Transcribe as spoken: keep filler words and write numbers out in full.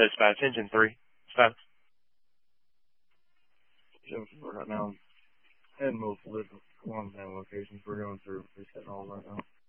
Dispatch, engine three. Stop. Jim, right now, heading multiple different one man locations. We're going through resetting all right now.